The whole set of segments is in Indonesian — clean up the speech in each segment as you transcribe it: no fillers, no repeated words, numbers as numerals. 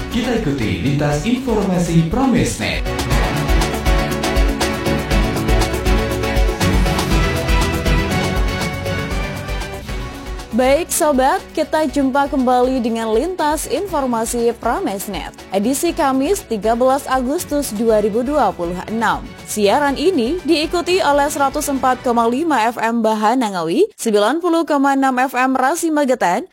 Kita ikuti lintas informasi Pramesnet. Baik sobat, kita jumpa kembali dengan lintas informasi Pramesnet, edisi Kamis 13 Agustus 2026. Siaran ini diikuti oleh 104,5 FM Bahanangawi, 90,6 FM Rasi Magetan,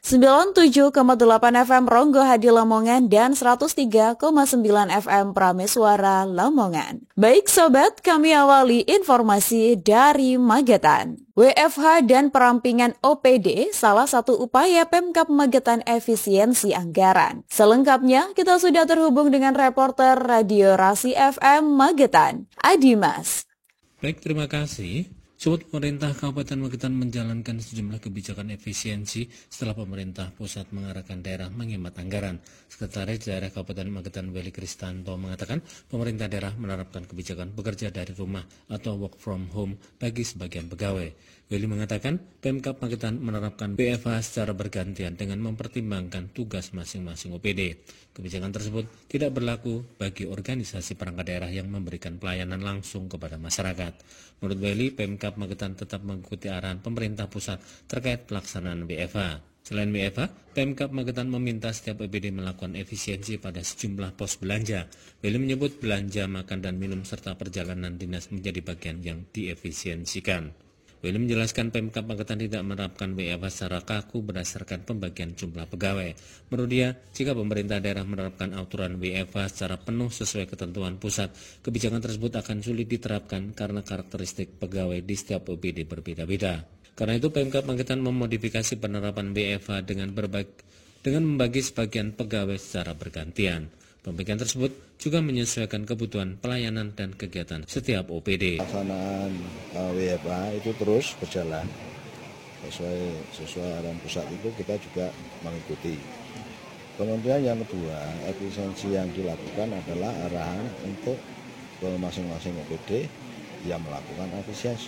97,8 FM Ronggo Hadi Lamongan, dan 103,9 FM Prameswara Lamongan. Baik sobat, kami awali informasi dari Magetan. WFH dan perampingan OPD salah satu upaya Pemkab Magetan efisiensi anggaran. Selengkapnya kita sudah terhubung dengan reporter Radio Rasi FM Magetan, Adimas. Baik, terima kasih. Sobat, pemerintah Kabupaten Magetan menjalankan sejumlah kebijakan efisiensi setelah pemerintah pusat mengarahkan daerah menghemat anggaran. Sekretaris Daerah Kabupaten Magetan Weli Kristanto mengatakan pemerintah daerah menerapkan kebijakan bekerja dari rumah atau work from home bagi sebagian pegawai. Weli mengatakan Pemkab Magetan menerapkan WFH secara bergantian dengan mempertimbangkan tugas masing-masing OPD. Kebijakan tersebut tidak berlaku bagi organisasi perangkat daerah yang memberikan pelayanan langsung kepada masyarakat. Menurut Weli, Pemkab Magetan tetap mengikuti arahan pemerintah pusat terkait pelaksanaan WFH. Selain WFH, Pemkab Magetan meminta setiap OPD melakukan efisiensi pada sejumlah pos belanja. Weli menyebut belanja makan dan minum serta perjalanan dinas menjadi bagian yang diefisiensikan. Weli menjelaskan Pemkab Magetan tidak menerapkan WFH secara kaku berdasarkan pembagian jumlah pegawai. Menurut dia, jika pemerintah daerah menerapkan aturan WFH secara penuh sesuai ketentuan pusat, kebijakan tersebut akan sulit diterapkan karena karakteristik pegawai di setiap OPD berbeda-beda. Karena itu Pemkab Magetan memodifikasi penerapan WFH dengan membagi sebagian pegawai secara bergantian. Pembagian tersebut juga menyesuaikan kebutuhan pelayanan dan kegiatan setiap OPD. Pelaksanaan WFH itu terus berjalan sesuai arahan pusat, itu kita juga mengikuti. Kemudian yang kedua, efisiensi yang dilakukan adalah arahan untuk masing-masing OPD yang melakukan efisiensi,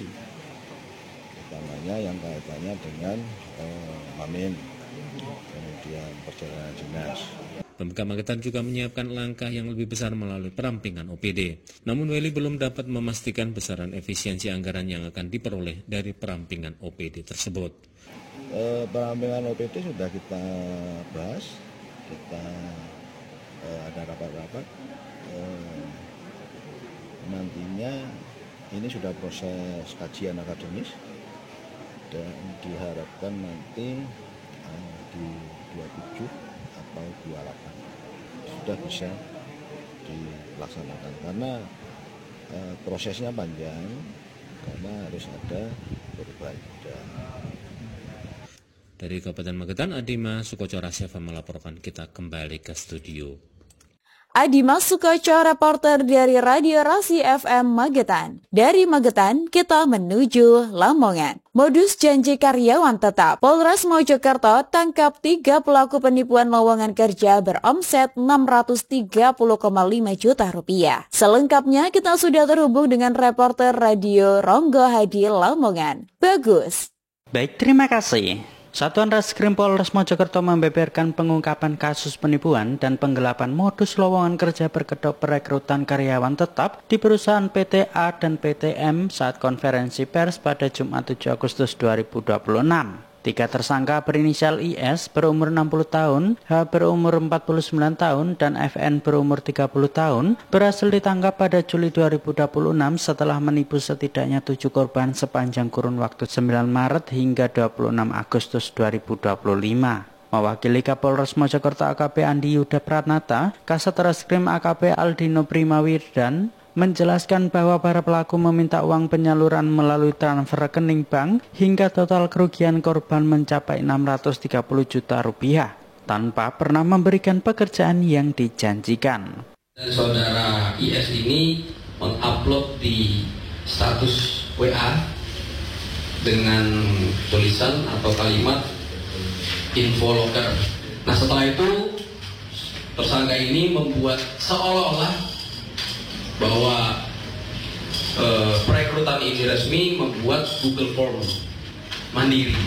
utamanya yang kaitannya dengan mamin, kemudian perjalanan dinas. Pemkab Magetan juga menyiapkan langkah yang lebih besar melalui perampingan OPD. Namun Weli belum dapat memastikan besaran efisiensi anggaran yang akan diperoleh dari perampingan OPD tersebut. Perampingan OPD sudah kita bahas, kita ada rapat-rapat. Nantinya ini sudah proses kajian akademis dan diharapkan nanti di 27 atau 28 sudah bisa dilaksanakan, karena prosesnya panjang, karena harus ada perbaikan. Dari Kabupaten Magetan, Adima Sukoco Rasyafa melaporkan. Kita kembali ke studio. Adimas Sukoco, reporter dari Radio Rasi FM Magetan. Dari Magetan, kita menuju Lamongan. Modus janji karyawan tetap. Polres Mojokerto tangkap 3 pelaku penipuan lowongan kerja beromset 630,5 juta rupiah. Selengkapnya kita sudah terhubung dengan reporter Radio Ronggo Hadi Lamongan. Bagus. Baik, terima kasih. Satuan Reskrim Polres Mojokerto membeberkan pengungkapan kasus penipuan dan penggelapan modus lowongan kerja berkedok perekrutan karyawan tetap di perusahaan PT A dan PT M saat konferensi pers pada Jumat 7 Agustus 2026. 3 tersangka berinisial IS berumur 60 tahun, H berumur 49 tahun, dan FN berumur 30 tahun berhasil ditangkap pada Juli 2026 setelah menipu setidaknya 7 korban sepanjang kurun waktu 9 Maret hingga 26 Agustus 2025. Mewakili Kapolres Mojokerto AKP Andi Yuda Pratnata, Kasat Reskrim AKP Aldino Primawirdan menjelaskan bahwa para pelaku meminta uang penyaluran melalui transfer rekening bank hingga total kerugian korban mencapai 630 juta rupiah tanpa pernah memberikan pekerjaan yang dijanjikan. Dan saudara IS ini mengupload di status WA dengan tulisan atau kalimat info locker. Nah, setelah itu tersangka ini membuat seolah-olah bahwa perekrutan ini resmi, membuat Google Form mandiri.